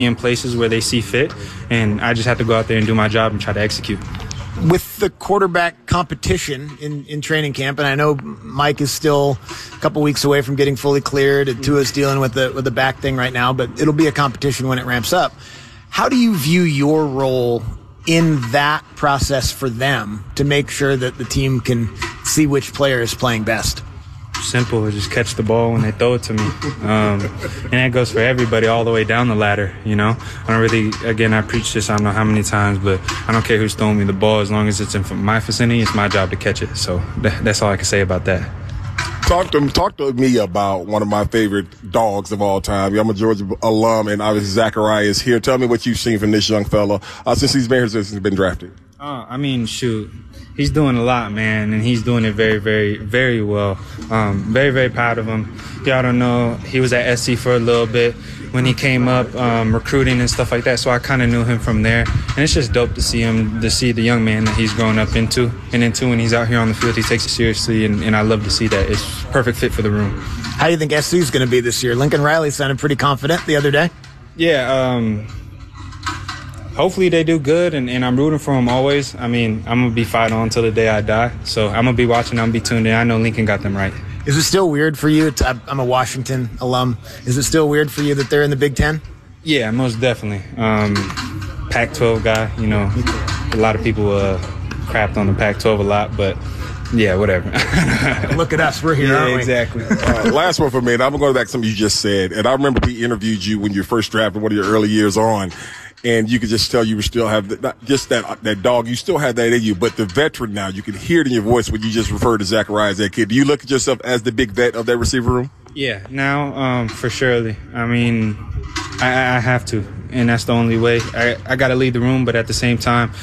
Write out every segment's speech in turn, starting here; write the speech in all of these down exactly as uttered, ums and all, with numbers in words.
in places where they see fit, and I just have to go out there and do my job and try to execute. With the quarterback competition in, in training camp, and I know Mike is still a couple weeks away from getting fully cleared, and Tua's dealing with the with the back thing right now, but it'll be a competition when it ramps up. How do you view your role in that process for them to make sure that the team can see which player is playing best? Simple. Just catch the ball when they throw it to me. Um, and that goes for everybody all the way down the ladder, you know. I don't really, again, I preach this I don't know how many times, but I don't care who's throwing me the ball. As long as it's in my vicinity, it's my job to catch it. So that, that's all I can say about that. Talk to talk to me about one of my favorite dogs of all time. I'm a Georgia alum, and obviously Zachariah is here. Tell me what you've seen from this young fella uh, since he's been here, since he's been drafted. Uh, I mean, shoot, he's doing a lot, man, and he's doing it very, very, very well. Um, very, very proud of him. Y'all don't know, he was at S C for a little bit when he came up, um, recruiting and stuff like that, so I kind of knew him from there. And it's just dope to see him, to see the young man that he's grown up into. And then, too, when he's out here on the field, he takes it seriously, and, and I love to see that. It's perfect fit for the room. How do you think S C is going to be this year? Lincoln Riley sounded pretty confident the other day. Yeah, um... hopefully they do good, and, and I'm rooting for them always. I mean, I'm going to be fighting on until the day I die. So I'm going to be watching, I'm going to be tuned in. I know Lincoln got them right. Is it still weird for you? To, I'm a Washington alum. Is it still weird for you that they're in the Big Ten? Yeah, most definitely. Um, Pac twelve guy, you know, a lot of people uh, crapped on the Pac twelve a lot, but yeah, whatever. Look at us. We're here, yeah, aren't we? Exactly. uh, last one for me, and I'm going to go back to something you just said. And I remember we interviewed you when you first drafted, one of your early years on. And you could just tell you were still have the, not just that that dog. You still have that in you, but the veteran now, you can hear it in your voice when you just refer to Zachariah as that kid. Do you look at yourself as the big vet of that receiver room? Yeah, now um, for surely. I mean, I, I have to, and that's the only way. I, I got to lead the room, but at the same time,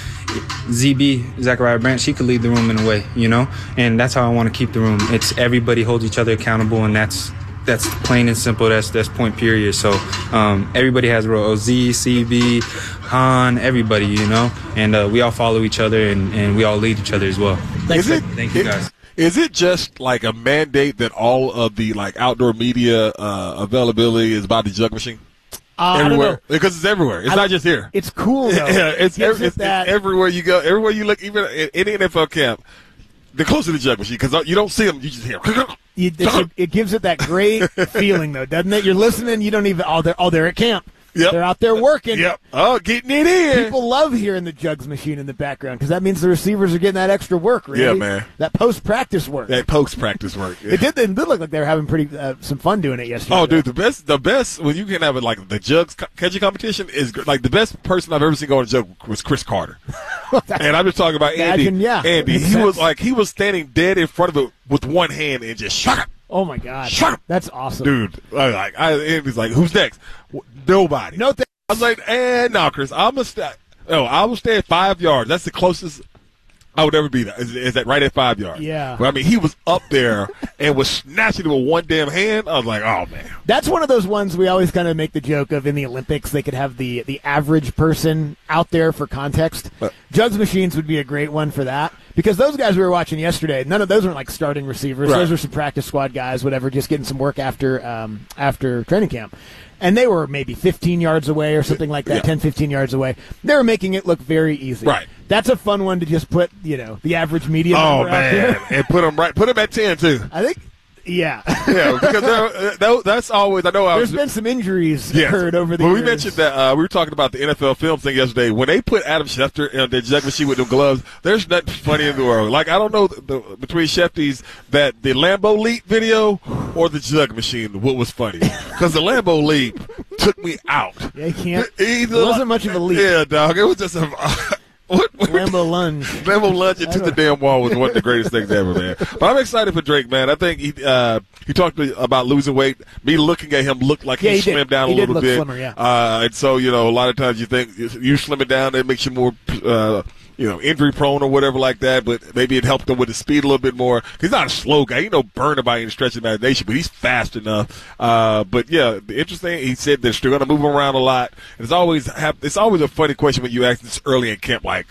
Z B, Zachariah Branch, he could lead the room in a way, you know? And that's how I want to keep the room. It's everybody holds each other accountable, and that's That's plain and simple. That's that's point period. So um, everybody has a role. O Z, C B, Han, everybody, you know. And uh, we all follow each other, and, and we all lead each other as well. Thanks, is it, Thank you, guys. Is it just like a mandate that all of the like outdoor media uh, availability is about the jug machine? Uh, everywhere, because it's everywhere. It's I, not just here. It's cool, though. Yeah, it's, it every, it's, it's everywhere you go. Everywhere you look, even in any N F L camp, they're close to the jug machine because you don't see them. You just hear You, it, it gives it that great feeling, though, doesn't it? You're listening, you don't even, oh, they're, oh, they're at camp. Yep. They're out there working. Yep. Oh, getting it in. People love hearing the jugs machine in the background because that means the receivers are getting that extra work, really. Yeah, man. That post-practice work. That post-practice work. Yeah. It, did, it did look like they were having pretty uh, some fun doing it yesterday. Oh, dude, the best, the best when you can have it like the jugs catching competition is like the best person I've ever seen go on a jug was Chris Carter. And I'm just talking about Andy. Imagine, yeah. Andy, he sense. was like he was standing dead in front of it with one hand and just shut up. Oh my God, shut up. That's awesome, dude. I, like, I, Andy's like, who's next? Nobody. No. Th- I was like, and knockers. I'm gonna stay. Oh, I will stay at five yards. That's the closest I would ever be. That is, is that right at five yards? Yeah. But I mean, he was up there and was snatching it with one damn hand. I was like, oh man. That's one of those ones we always kind of make the joke of in the Olympics. They could have the the average person out there for context. But, Jugs machines would be a great one for that because those guys we were watching yesterday, none of those weren't like starting receivers. Right. Those were some practice squad guys, whatever, just getting some work after um, after training camp. And they were maybe fifteen yards away or something like that, yeah. ten, fifteen yards away. They were making it look very easy. Right. That's a fun one to just put, you know, the average media oh, number man. out there. And put them right, put them at ten, too. I think, yeah. yeah, because uh, that, that's always, I know I There's was. been some injuries yes. occurred over the when years. We mentioned that, uh, we were talking about the N F L film thing yesterday. When they put Adam Schefter in the jug machine with them gloves, there's nothing funny in the world. Like, I don't know the, the, between Shefty's that the Lambeau Leap video or the jug machine, what was funny. Because the Lambeau Leap took me out. Yeah, you can't. It, it wasn't much of a leap. Yeah, dog. It was just a. Uh, What, what, Lambeau lunge. Lambeau lunge into the damn wall was one of the greatest things ever, man. But I'm excited for Drake, man. I think he uh, he talked about losing weight. Me looking at him looked like yeah, he, he slimmed did. down he a did little look bit. Slimmer, yeah. uh, and so, you know, a lot of times you think you slim it down, it makes you more, uh, you know, injury prone or whatever like that. But maybe it helped him with his speed a little bit more. He's not a slow guy. He's no burner by any stretch of the imagination, but he's fast enough. Uh, but yeah, the interesting. He said they're still going to move him around a lot. And it's always have, it's always a funny question when you ask this early in camp, like.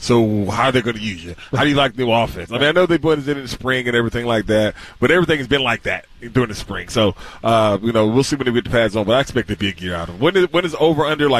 So how are they going to use you? How do you like the offense? I mean, I know they put us in the spring and everything like that, but everything has been like that during the spring. So, uh, you know, we'll see when they get the pads on, but I expect a big year out of them. When is, when is over under like